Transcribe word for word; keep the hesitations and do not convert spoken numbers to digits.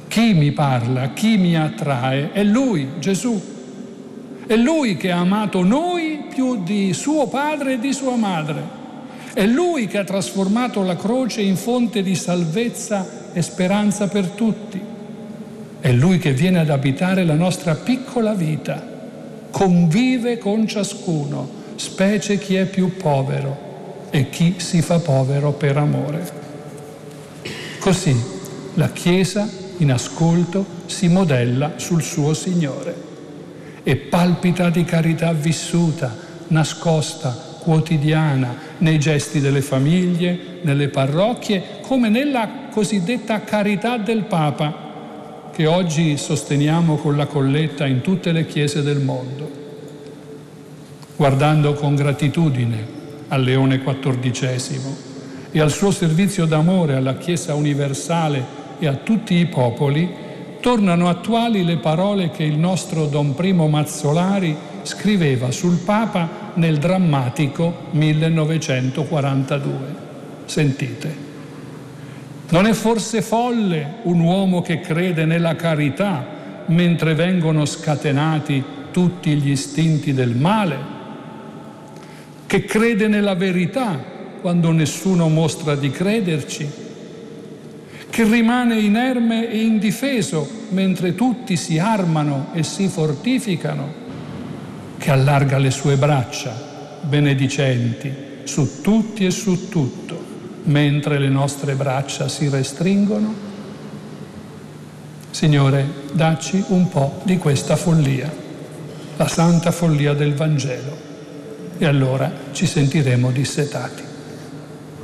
Chi mi parla, chi mi attrae? È Lui, Gesù. È Lui che ha amato noi più di suo padre e di sua madre. È Lui che ha trasformato la croce in fonte di salvezza e speranza per tutti. È Lui che viene ad abitare la nostra piccola vita, convive con ciascuno, specie chi è più povero e chi si fa povero per amore. Così la Chiesa in ascolto si modella sul suo Signore e palpita di carità vissuta, nascosta, quotidiana, nei gesti delle famiglie, nelle parrocchie, come nella cosiddetta carità del Papa, che oggi sosteniamo con la colletta in tutte le chiese del mondo. Guardando con gratitudine a Leone quattordicesimo e al suo servizio d'amore alla Chiesa universale e a tutti i popoli, tornano attuali le parole che il nostro Don Primo Mazzolari scriveva sul Papa nel drammatico millenovecentoquarantadue. Sentite. Non è forse folle un uomo che crede nella carità mentre vengono scatenati tutti gli istinti del male? Che crede nella verità quando nessuno mostra di crederci? Che rimane inerme e indifeso mentre tutti si armano e si fortificano? Che allarga le sue braccia benedicenti su tutti e su tutto, mentre le nostre braccia si restringono? Signore, dacci un po' di questa follia, la santa follia del Vangelo, e allora ci sentiremo dissetati.